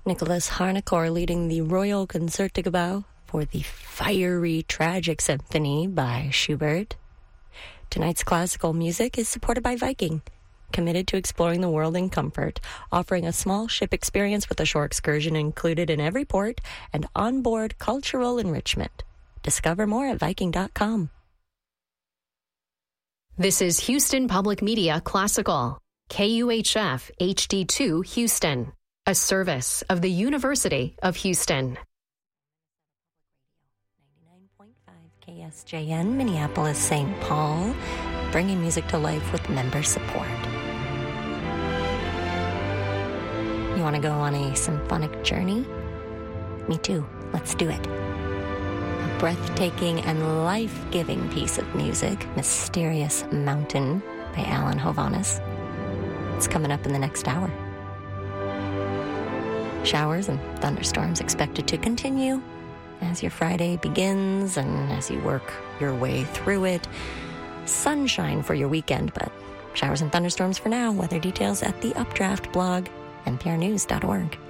Nicholas Harnoncourt leading the Royal Concertgebouw for the fiery tragic symphony by Schubert. Tonight's classical music is supported by Viking, committed to exploring the world in comfort, offering a small ship experience with a shore excursion included in every port and onboard cultural enrichment. Discover more at Viking.com. This is Houston Public Media Classical, KUHF HD2 Houston, a service of the University of Houston. 99.5 KSJN, Minneapolis, St. Paul, bringing music to life with member support. You want to go on a symphonic journey? Me too. Let's do it. A breathtaking and life-giving piece of music, Mysterious Mountain by Alan Hovhaness. It's coming up in the next hour. Showers and thunderstorms expected to continue as your Friday begins and as you work your way through it. Sunshine for your weekend, but showers and thunderstorms for now. Weather details at the Updraft blog, nprnews.org.